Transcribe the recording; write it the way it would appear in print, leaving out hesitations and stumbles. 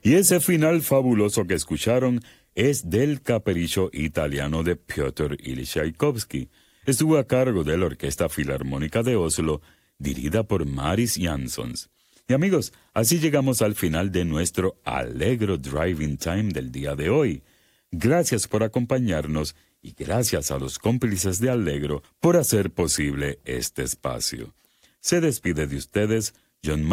Y ese final fabuloso que escucharon es del Capricho italiano de Piotr Ilyich Tchaikovsky. Estuvo a cargo de la Orquesta Filarmónica de Oslo, dirigida por Maris Jansons. Y amigos, así llegamos al final de nuestro Allegro Driving Time del día de hoy. Gracias por acompañarnos y gracias a los cómplices de Allegro por hacer posible este espacio. Se despide de ustedes John